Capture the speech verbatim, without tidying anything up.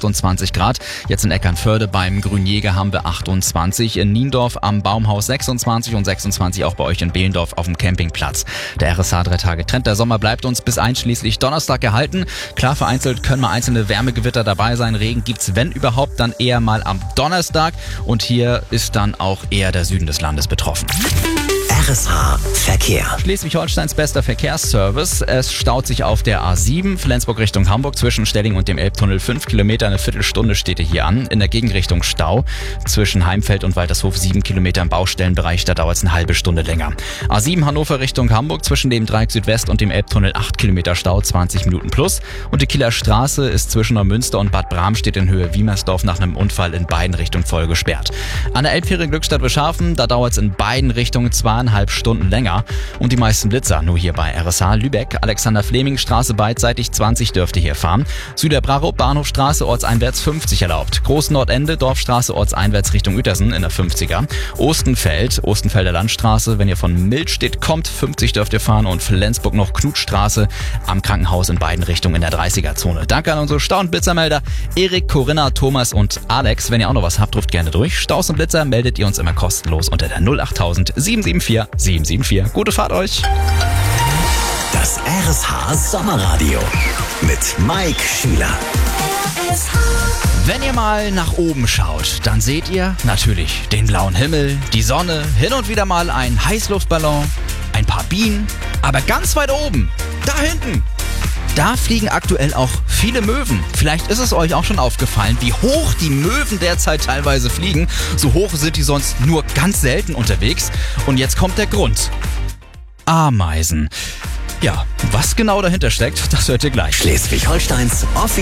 achtundzwanzig Grad. Jetzt in Eckernförde beim Grünjäger haben wir achtundzwanzig. In Niendorf am Baumhaus sechsundzwanzig und sechsundzwanzig auch bei euch in Behlendorf auf dem Campingplatz. Der R S H drei Tage Trend. Der Sommer bleibt uns bis einschließlich Donnerstag erhalten. Klar, vereinzelt können mal einzelne Wärmegewitter dabei sein. Regen gibt's, wenn überhaupt, dann eher mal am Donnerstag. Und hier ist dann auch eher der Süden des Landes betroffen. R S H Verkehr. Schleswig-Holsteins bester Verkehrsservice. Es staut sich auf der A sieben, Flensburg Richtung Hamburg, zwischen Stelling und dem Elbtunnel. Fünf Kilometer, eine Viertelstunde steht ihr hier an. In der Gegenrichtung Stau. Zwischen Heimfeld und Waltershof sieben Kilometer im Baustellenbereich, da dauert es eine halbe Stunde länger. A sieben Hannover Richtung Hamburg, zwischen dem Dreieck Südwest und dem Elbtunnel acht Kilometer Stau, zwanzig Minuten plus. Und die Kieler Straße ist zwischen Neumünster und Bad Bramstedt in Höhe Wiemersdorf nach einem Unfall in beiden Richtungen voll gesperrt. An der Elbfähre Glückstadt Beschafen, da dauert es in beiden Richtungen zweieinhalb Stunden länger. Und die meisten Blitzer nur hier bei R S H. Lübeck, Alexander-Fleming-Straße beidseitig, zwanzig dürft ihr hier fahren. Süderbrarup, Bahnhofstraße, ortseinwärts fünfzig erlaubt. Groß-Nordende, Dorfstraße, ortseinwärts Richtung Uetersen in der fünfziger. Ostenfeld, Ostenfelder Landstraße, wenn ihr von Mildstedt kommt, fünfzig dürft ihr fahren. Und Flensburg noch Knutstraße am Krankenhaus in beiden Richtungen in der dreißiger-Zone. Danke an unsere Stau- und Blitzermelder Erik, Corinna, Thomas und Alex. Wenn ihr auch noch was habt, ruft gerne durch. Staus und Blitzer meldet ihr uns immer kostenlos unter der null achttausend sieben sieben vier sieben sieben vier. Gute Fahrt euch! Das R S H Sommerradio mit Mike Schüler. Wenn ihr mal nach oben schaut, dann seht ihr natürlich den blauen Himmel, die Sonne, hin und wieder mal ein Heißluftballon, ein paar Bienen, aber ganz weit oben, da hinten, da fliegen aktuell auch viele Möwen. Vielleicht ist es euch auch schon aufgefallen, wie hoch die Möwen derzeit teilweise fliegen. So hoch sind die sonst nur ganz selten unterwegs. Und jetzt kommt der Grund. Ameisen. Ja, was genau dahinter steckt, das hört ihr gleich. Schleswig-Holsteins offiziell